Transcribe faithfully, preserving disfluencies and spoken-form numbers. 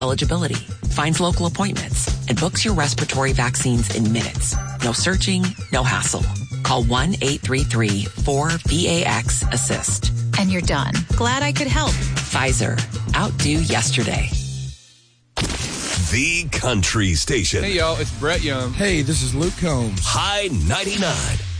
eligibility, finds local appointments, and books your respiratory vaccines in minutes. No searching, no hassle. Call one eight three three four V A X assist. And you're done. Glad I could help. Pfizer. Outdo yesterday. The Country Station. Hey, y'all. It's Brett Young. Hey, this is Luke Combs. High ninety-nine.